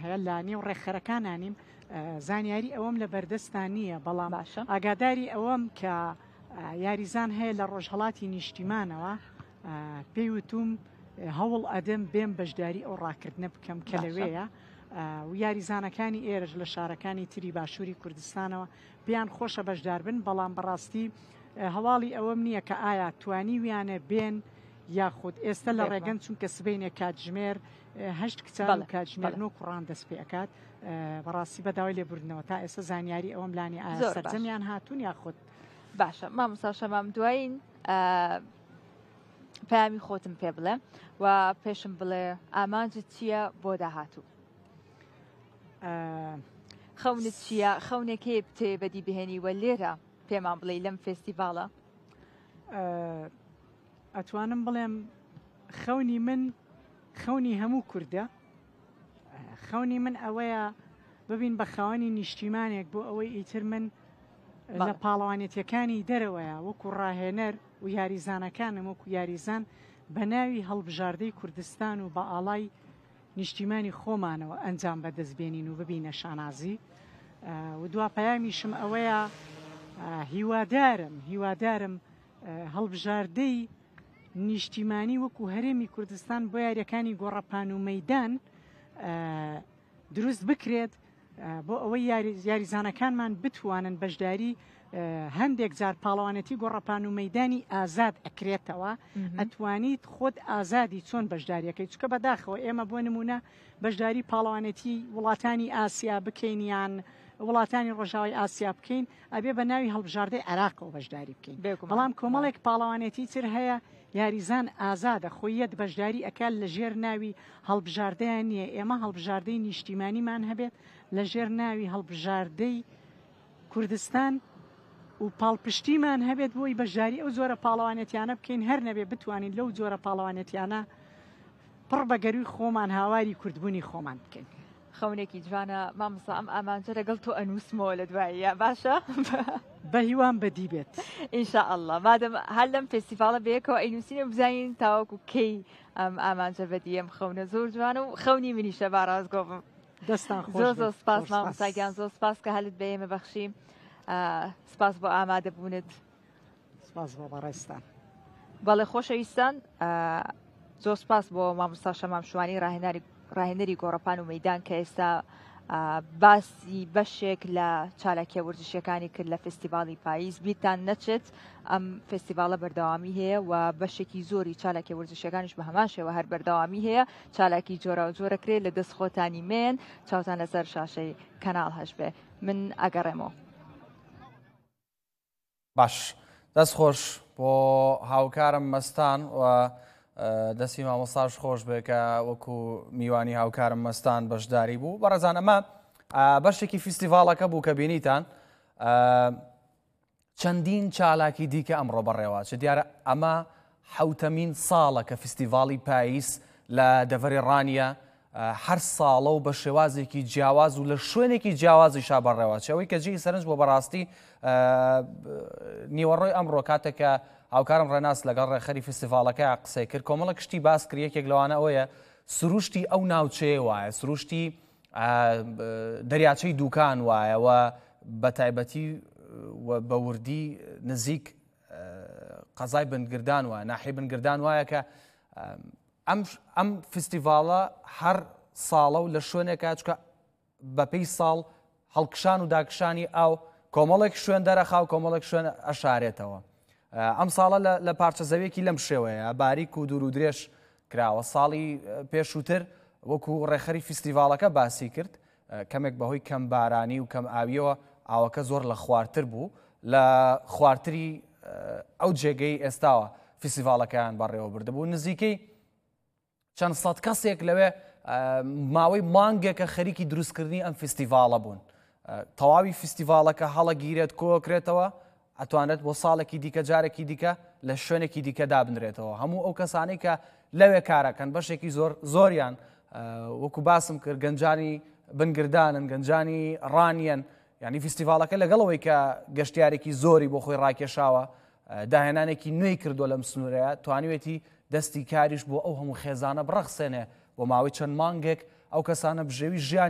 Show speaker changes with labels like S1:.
S1: هەیە لە نێو ڕێکخەرەکانانیم زانیاری ئەوەم لە بەردەستان نییە بەڵام ئاگاداری ئەوەم کە یاریزان هەیە لە ڕۆژهەڵاتی نیشتیمانەوە پێی وتوم هەوڵ ئەدەم بێم بەشداری ئەو ڕاکردنە بکەم کە لەوەیە و یاریزانەکانی ئێرەش لە شارەکانی تری باشووری کوردستانەوە پێیان خۆشە بەشدار بن بەڵام بەڕاستی هەواڵی ئەوەم نییە کە ئایا توانی ویانە بێن یاخود ئێستا لە ڕێگەن چونکە سبەینێ کاتژمێر هەشت کچان و کاتژمێر نۆ کوڕان دەست پێ ئەکات بەڕاستی بەداوای لێبوردنەوە تا ئێستا زانیاری ئەوەم لانی ئایا سەرجەمیان هاتوون یاخود
S2: باشە مامۆستا شەمام دوایین پامی خۆتم پێ بڵێ و پێشم بڵێ ئامانجت چییە بۆ داهاتوو خەونت چییە خەونێکی بتێ بەدی بهێنیوە لێرە پێمان بڵێ لەم فێستیڤاڵە
S1: ئەتوانم بڵێم خەونی من خەونی هەموو کووردە خەونی من ئەوەیە ببین بە خاوەنی نیشتیمانێک بۆ ئەوەی ئیتر من لە پاڵەوانێتیەکانی دەرەوەیە وەکو ڕاهێنەر و یاریزانەکانم وەکو یاریزان بە ناوی هەڵبژاردەی کوردستان و بە ئاڵای نیشتیمانی خۆمانەوە ئەنجام بەدەستبێنین و ببینە شانازی و دواپەیامیشم ئەوەیە هیوادارم هەڵبژاردەی نیشتیمانی وەکو هەرێمی کوردستان بۆ یاریەکانی گۆڕەپان و مەیدان دروست بکرێت بۆ ئەوەی یاریزانەکانمان بتوانن بەشداری هەندێک جار پاڵەوانەتی گۆڕەپان و مەیدانی ئازاد ئەکرێتەوە ئەتوانیت خۆت ئازادی چۆن بەشداریەکەی چکە بەداخەوە ئێمە بۆ نمونە بەشداری پاڵەوانەتی وڵاتانی ئاسیا بکەینیان وڵاتانی ڕۆژاوی ئاسیا بکەین ئەبێ بە ناوی هەڵبژاردەی عێراقەوە بەشداری بکەین بەڵام کۆمەڵێک پاڵەوانێتی تر هەیە یاریزان ئازادە خۆیەت بەشداری ئەکات لە ژێر ناوی هەڵبژاردەیان نییە ئێمە هەڵبژاردەی نیشتیمانیمان هەبێت لە ژێر ناوی هەڵبژاردەی کوردستان و پاڵپشتیمان هەبێت بۆی بەشداری ئەو زۆرە پاڵەوانێتیانە بکەین هەر نەبێ بتوانین لەو جۆرە پاڵەوانێتیانە پڕ بەگەروی خۆمان هاواری کوردبوونی خۆمان بکەین
S2: خەونێکی جوانە مامۆستا ئەم ئامانجە لەگەڵ تۆ ئەنووسمەوە لە دواییە باشە
S1: بە هیوان بەدی بێت
S2: ئینشاءالله مادەم هەر لەم فێستیڤاڵە بەیەکەوە ئەینووسینە بزانین تاوەکو کەی ئەم ئامانجە بەدی ئەم خەونە زۆر جوانە و خەونی منیشە باڕازگۆ بم
S1: دەستان
S2: زۆر زۆر سپاس مامۆستاگیان زۆر سپاس کە هەلت بە ئێمە بەخشیم سپاس بۆ ئامادەبوونت
S1: سپاس بۆ بەڕێستان
S2: بەڵێ خۆشەویستان زۆر سپاس بۆ مامۆستا شەمام شوانی ڕاهێنەری گۆڕەپان و مەیدان کە ئێستا باسی بەشێک لە چالاکیە ورزشیەکانی کرد لە فستیڤاڵی پاییز بیرتان نەچێت ئەم فستیڤاڵە بەردەوامی هەیە و بەشێکی زۆری چالاکیە ورزشیەکانیش بە هەمان شێوە هەر بەردەوامی هەیە چالاکی جۆرە و جۆرەکرێت لە دەست خۆتانی مێن چاوتان لەسەر شاشەی کەناڵ هەش بێ من ئەگەڕێمەوە
S3: باش دەست خۆش بۆ هاوکارم مەستان و دەستی مامۆستاش خۆش بێ کە وەکو میوانی هاوکارم مەستان بەشداری بوو بەڕێزان ئەمە بەشێکی فیستیڤاڵەکە بوو کە بینیتان چەندین چالاکی دیکە ئەمڕۆ بەڕێوە دیارە ئەمە حوتەمین ساڵە کە فیستیڤاڵی پاییز لە دەڤەری ڕانیە هەر ساڵە و بە شێوازێکی جیاواز و لە شوێنێکی جیاوازی شا بەڕێوە چەوەی کە جێی سەرنج بۆ بەڕاستی نیوەڕۆی ئەمڕۆ کاتێکە هاوکارم ڕێناس لەگەڵ ڕێخەری فستیڤاڵەکە قسەی کرد کۆمەڵە کشتی باس کرد یەکێک لەوانە ئەوەیە سروشتی ئەو ناوچەیە وایە سروشتی دەریاچەی دووکان وایە و بە تایبەتی بە وردی نزیک قەزای بنگردان وایە ناحی بنگردان وایە کە ئەم فستیڤاڵە هەر ساڵە و لە شوێنێکە چکە بەپێی ساڵ هەڵکشان و داکشانی ئەو کۆمەڵێک شوێن دەرەخا و کۆمەڵێک شوێن ئەشارێتەوە ئەم ساڵە لە پارچە زەویەکی لەم شێوەیە باریک و دوور و درێژ کراوە ساڵی پێشووتر وەکو ڕێخەری فستیڤاڵەکە باسی کرد کەمێک بەهۆی کەم بارانی و کەم ئاویەوە ئاوەکە زۆر لە خوارتر بوو لە خوارتری ئەو جێگەی ئێستاوە فستیڤاڵەکەیان بەڕێوە بردەبوو نزیکەی چەند سەد کەسێک لەوێ ماوەی مانگێکە خەریکی دروستکردنی ئەم فستیڤاڵە بوون تەواوی فستیڤاڵەکە هەڵەگیرێت کۆکرێتەوە ئەتوانێت بۆ ساڵێکی دیکە جارێکی دیکە لە شوێنێکی دیکە دابنرێتەوە هەموو ئەو کەسانەی کە لەوێ کارەکەن بەشێکی زۆریان وەکو باسم کرد گەنجانی بنگردانن گەنجانی ڕانیەن یعنی فستیڤاڵەکە لەگەڵەوەی کە گەشتیارێکی زۆری بۆ خۆی ڕاکێشاوە داهێنانێکی نوێی کردووە لەم سنوورەیە توانیوێتی دەستی کاریش بۆ ئەو هەموو خێزانە بڕەخسێنێ بۆ ماوەی چەند مانگێک ئەو کەسانە بژێوی ژیان